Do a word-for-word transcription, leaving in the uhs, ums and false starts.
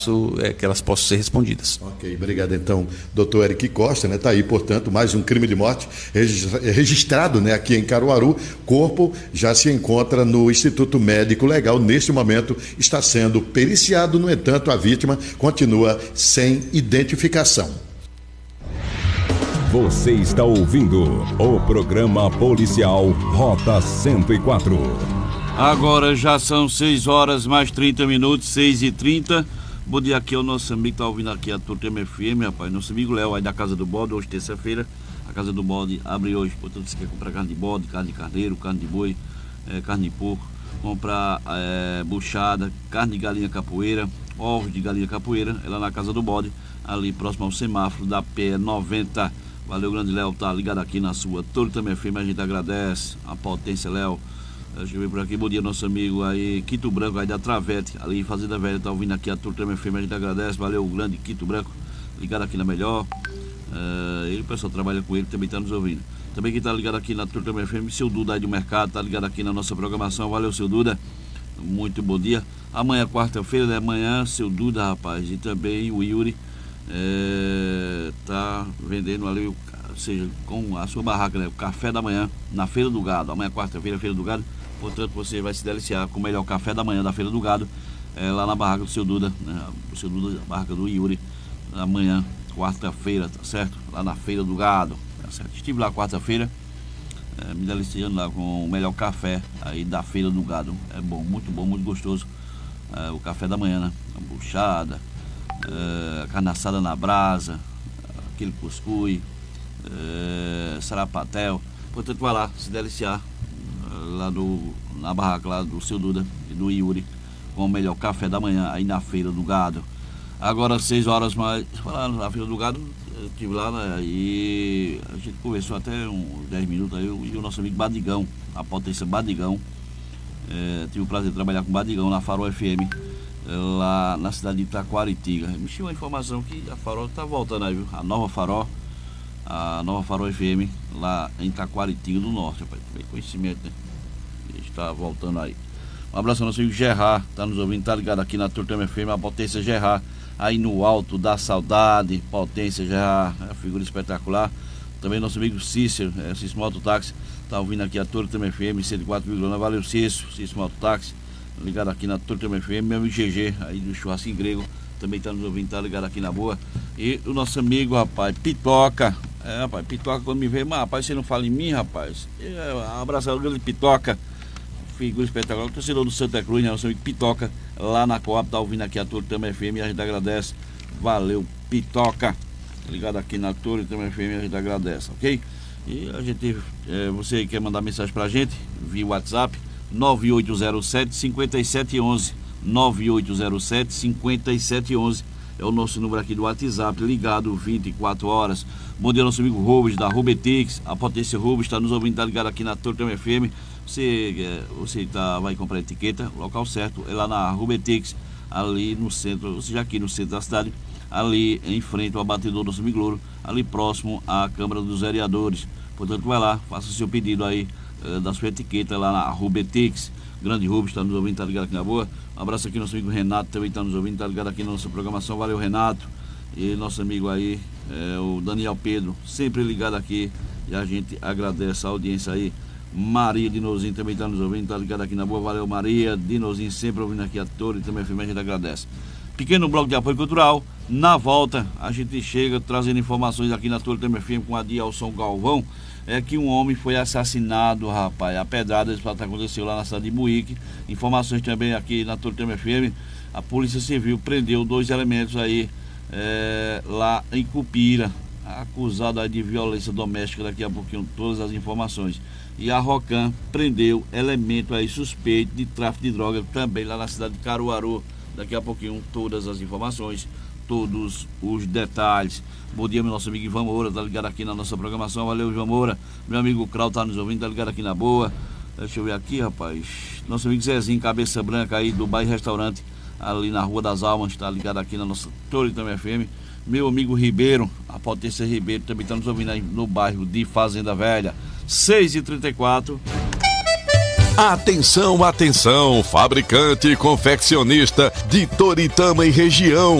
É, que elas possam ser respondidas. Ok, obrigado então, doutor Eric Costa, né? Tá aí, portanto, mais um crime de morte registrado, né, aqui em Caruaru. Corpo já se encontra no Instituto Médico Legal. Neste momento está sendo periciado, no entanto, a vítima continua sem identificação. Você está ouvindo o programa policial Rota cento e quatro. Agora já são seis horas mais trinta minutos, seis e trinta. Bom dia, aqui é o nosso amigo que está ouvindo aqui a Turtema F M, rapaz. Nosso amigo Léo aí da Casa do Bode, hoje terça-feira. A Casa do Bode abre hoje, portanto, você quer comprar carne de bode, carne de carneiro, carne de boi, é, carne de porco, comprar é, buchada, carne de galinha capoeira, ovos de galinha capoeira, é lá na Casa do Bode, ali próximo ao semáforo da P E noventa. Valeu, grande Léo, tá ligado aqui na sua Turtema F M, a gente agradece a potência, Léo. Deixa eu ver por aqui, bom dia, nosso amigo aí, Quito Branco, aí da Travete, ali em Fazenda Velha, tá ouvindo aqui a Turtema F M, a gente agradece, valeu, o grande Quito Branco, ligado aqui na Melhor, uh, ele, o pessoal trabalha com ele, também tá nos ouvindo. Também quem tá ligado aqui na Turtema F M, seu Duda aí do mercado, tá ligado aqui na nossa programação, valeu, seu Duda, muito bom dia. Amanhã, quarta-feira, né, amanhã, seu Duda, rapaz, e também o Yuri, é, tá vendendo ali, ou seja, com a sua barraca, né, o café da manhã, na Feira do Gado, amanhã, quarta-feira, Feira do Gado. Portanto, você vai se deliciar com o melhor café da manhã da Feira do Gado, é, lá na barraca do seu Duda, né? O seu Duda, a barraca do Yuri, amanhã, quarta-feira, tá certo? Lá na Feira do Gado, tá certo? Estive lá quarta-feira, é, me deliciando lá com o melhor café aí da Feira do Gado. É bom, muito bom, muito gostoso. É, o café da manhã, né? A buchada, é, a carne assada na brasa, aquele cuscuz, é, sarapatel. Portanto, vai lá se deliciar lá do, na barraca lá do seu Duda e do Yuri, com o melhor café da manhã aí na Feira do Gado. Agora seis horas mais, falando na Feira do Gado, eu estive lá, né, e a gente conversou até uns dez minutos aí, eu, e o nosso amigo Badigão, a potência Badigão, é, tive o prazer de trabalhar com Badigão na Farol F M, é, lá na cidade de Itaquaritiga. Me chegou a informação que a Farol está voltando aí, viu? A nova Farol, a nova Farol F M, lá em Itaquaritiga do Norte, rapaz, bem conhecimento, né? Está voltando aí. Um abraço ao nosso amigo Gerard, tá nos ouvindo, tá ligado aqui na Turtema F M, a potência Gerard, aí no Alto da Saudade, potência Gerard, é uma figura espetacular. Também nosso amigo Cícero, é, Cícero Mototáxi, tá ouvindo aqui a Turtema F M, cento e quatro vírgula nove, valeu Cícero, Cícero Mototáxi, ligado aqui na Turtema F M, meu amigo G G, aí do Churrasco Grego, também tá nos ouvindo, tá ligado aqui na boa. E o nosso amigo, rapaz, Pitoca, é, rapaz, Pitoca quando me vê, mas rapaz, você não fala em mim, rapaz, é, um abraço ao grande Pitoca, figura espetacular, o torcedor do Santa Cruz, né, nosso amigo Pitoca, lá na Coab, tá ouvindo aqui a Turtema F M, e a gente agradece, valeu Pitoca, ligado aqui na Turtema F M, a gente agradece, ok? E a gente, é, você quer mandar mensagem pra gente, via WhatsApp, nove oito zero sete, cinco sete um um, nove oito zero sete, cinco sete um um, é o nosso número aqui do WhatsApp, ligado vinte e quatro horas. Bom dia, nosso amigo Rubens, da Rubetix, a potência Rubens, está nos ouvindo, tá ligado aqui na Turtema F M. Você, você tá, vai comprar etiqueta, local certo, é lá na Rubetix, ali no centro, ou seja, aqui no centro da cidade, ali em frente ao abatedor do nosso amigo Louro, ali próximo à Câmara dos Vereadores. Portanto, vai lá, faça o seu pedido aí eh, da sua etiqueta lá na Rubetix. Grande Rubens, está nos ouvindo, tá ligado aqui na boa. Um abraço aqui, nosso amigo Renato, também está nos ouvindo, tá ligado aqui na nossa programação. Valeu, Renato. E nosso amigo aí, é, o Daniel Pedro, sempre ligado aqui, e a gente agradece a audiência aí. Maria Dinozinho também está nos ouvindo, tá ligado aqui na boa. Valeu, Maria Dinozinho, sempre ouvindo aqui a Torre, e também a gente agradece. Pequeno bloco de apoio cultural. Na volta, a gente chega trazendo informações aqui na Torre T M F M com a Dielson Galvão. É que um homem foi assassinado, rapaz, a pedrada. Isso aconteceu lá na cidade de Buíque. Informações também aqui na Torre T M F M. A Polícia Civil prendeu dois elementos aí é, lá em Cupira, acusado aí de violência doméstica. Daqui a pouquinho todas as informações. E a Rocan prendeu elemento aí suspeito de tráfico de droga também lá na cidade de Caruaru. Daqui a pouquinho todas as informações, todos os detalhes. Bom dia, meu nosso amigo Ivan Moura, tá ligado aqui na nossa programação. Valeu, Ivan Moura. Meu amigo Krau tá nos ouvindo, tá ligado aqui na boa. Deixa eu ver aqui, rapaz. Nosso amigo Zezinho, cabeça branca aí do bairro Restaurante, ali na Rua das Almas, tá ligado aqui na nossa Torre T M F M. Meu amigo Ribeiro, a Potência Ribeiro, também tá nos ouvindo aí no bairro de Fazenda Velha. seis e trinta e quatro. Atenção, atenção, fabricante e confeccionista de Toritama e região.